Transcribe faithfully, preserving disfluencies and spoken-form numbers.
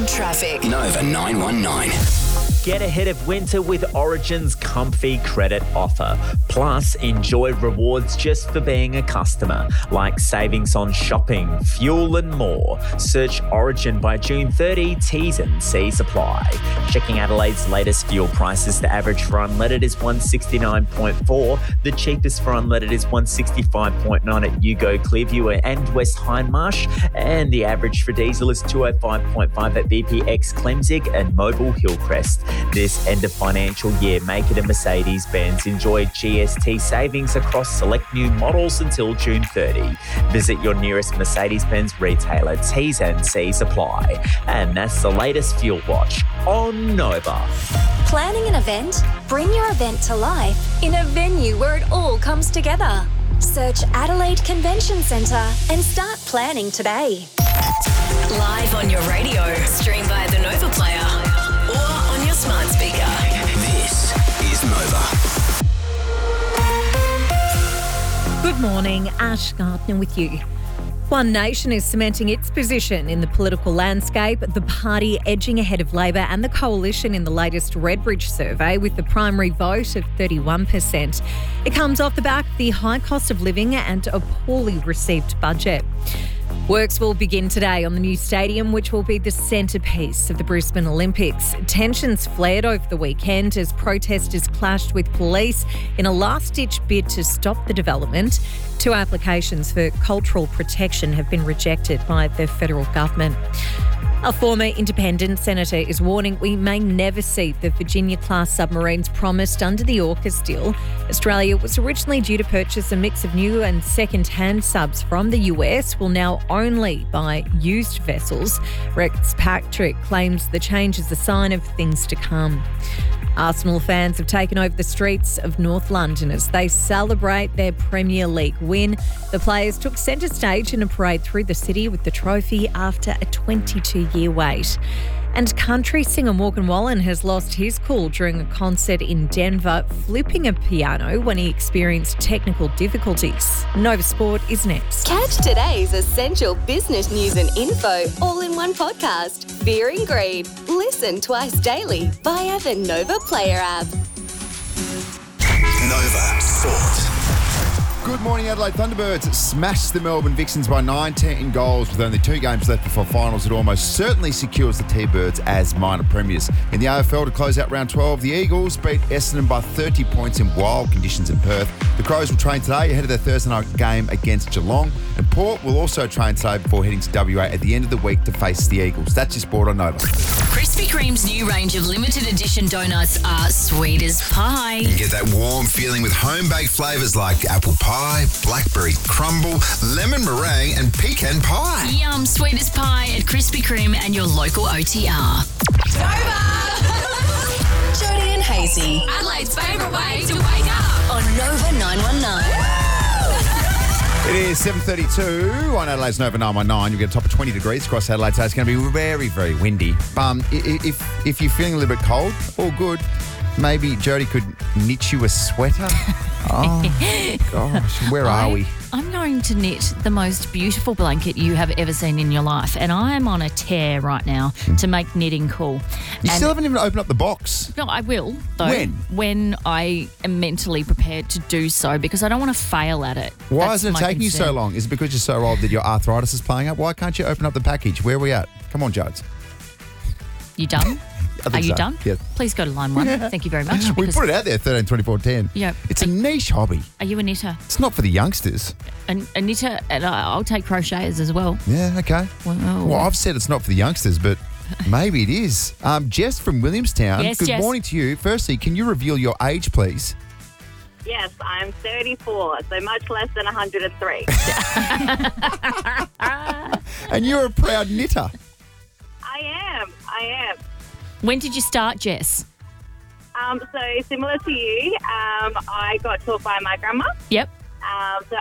traffic. Nova nine one nine. Get ahead of winter with Origin's comfy credit offer. Plus, enjoy rewards just for being a customer, like savings on shopping, fuel and more. Search Origin by June thirtieth, T's and C's apply. Checking Adelaide's latest fuel prices, the average for unleaded is one sixty-nine point four. The cheapest for unleaded is one sixty-five point nine at Yugo, Clearview and West Hindmarsh. And the average for diesel is two oh five point five at B P X, Clemzig and Mobile Hillcrest. This end of financial year, make it a Mercedes-Benz. Enjoy G S T savings across select new models until June thirtieth. Visit your nearest Mercedes-Benz retailer. T's and C's apply. And that's the latest Fuel Watch on Nova. Planning an event? Bring your event to life in a venue where it all comes together. Search Adelaide Convention Centre and start planning today. Live on your radio, stream via the Nova Player or on your smart speaker. This is Nova. Good morning, Ash Gardner with you. One Nation is cementing its position in the political landscape, the party edging ahead of Labor and the Coalition in the latest Redbridge survey with the primary vote of thirty-one percent. It comes off the back of the high cost of living and a poorly received budget. Works will begin today on the new stadium, which will be the centrepiece of the Brisbane Olympics. Tensions flared over the weekend as protesters clashed with police in a last-ditch bid to stop the development. Two applications for cultural protection have been rejected by the federal government. A former independent senator is warning we may never see the Virginia-class submarines promised under the AUKUS deal. Australia was originally due to purchase a mix of new and second-hand subs from the U S, will now only buy used vessels. Rex Patrick claims the change is a sign of things to come. Arsenal fans have taken over the streets of North London as they celebrate their Premier League win. The players took centre stage in a parade through the city with the trophy after a twenty-two-year wait. And country singer Morgan Wallen has lost his cool during a concert in Denver, flipping a piano when he experienced technical difficulties. Nova Sport is next. Catch today's essential business news and info all in one podcast. Fear and Greed. Listen twice daily via the Nova Player app. Nova Sport. Good morning, Adelaide Thunderbirds smashed the Melbourne Vixens by nineteen goals with only two games left before finals. It almost certainly secures the T-Birds as minor premiers. In the A F L to close out round twelve, the Eagles beat Essendon by thirty points in wild conditions in Perth. The Crows will train today ahead of their Thursday night game against Geelong, and Port will also train today before heading to W A at the end of the week to face the Eagles. That's your sport on Nova. Krispy Kreme's new range of limited edition donuts are sweet as pie. You get that warm feeling with home-baked flavours like apple pie, blackberry crumble, lemon meringue and pecan pie. Yum, sweet as pie at Krispy Kreme and your local O T R. Nova! Jody and Hazy Adelaide's favourite way to wake up. on Nova nine one nine. It is seven thirty-two on Adelaide's Nova nine one nine. You get a top of twenty degrees across Adelaide, so it's going to be very, very windy. Um, i- i- if if you're feeling a little bit cold, all good. Maybe Jody could knit you a sweater. Oh, gosh. Where are I- we? I'm going to knit the most beautiful blanket you have ever seen in your life, and I am on a tear right now to make knitting cool. You And- still haven't even opened up the box. No, I will, though. When? When I am mentally prepared to do so, because I don't want to fail at it. Why That's isn't it my taking you so concern. long? Is it because you're so old that your arthritis is playing up? Why can't you open up the package? Where are we at? Come on, Jodes. You done? I think Are you so. done? Yeah. Please go to line one. Thank you very much. We because- put it out there, thirteen twenty-four ten. Yeah. It's a niche hobby. Are you a knitter? It's not for the youngsters. An, a knitter, and I- I'll take crocheters as well. Yeah, okay. Well, Well, I've said it's not for the youngsters, but maybe it is. Um, Jess from Williamstown. Yes, Good Jess. morning to you. Firstly, can you reveal your age, please? Yes, I'm thirty-four, so much less than one hundred three. And you're a proud knitter. I am, I am. when did you start, Jess? Um, so similar to you, um, I got taught by my grandma. Yep. Um, so